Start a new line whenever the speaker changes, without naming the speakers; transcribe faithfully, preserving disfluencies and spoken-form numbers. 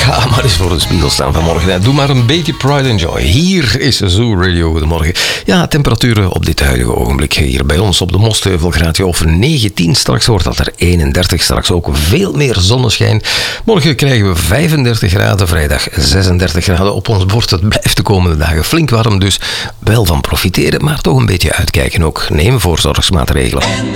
Ga maar eens voor de spiegel staan vanmorgen. Doe maar een beetje pride and joy. Hier is Zoo Radio. Goedemorgen. Ja, temperaturen op dit huidige ogenblik hier bij ons op de Mostheuvel. Graadje of negentien. Straks wordt dat er eenendertig. Straks ook veel meer zonneschijn. Morgen krijgen we vijfendertig graden. Vrijdag zesendertig graden op ons bord. Het blijft de komende dagen flink warm. Dus wel van profiteren, maar toch een beetje uitkijken ook. Neem voorzorgsmaatregelen.